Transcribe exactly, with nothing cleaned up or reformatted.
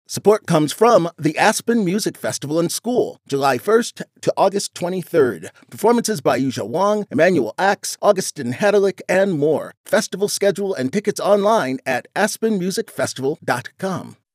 Support comes from the Aspen Music Festival and School, July first to August twenty-third. Performances by Yuja Wang, Emmanuel Axe, Augustin Hadalick, and more. Festival schedule and tickets online at aspen music festival dot com.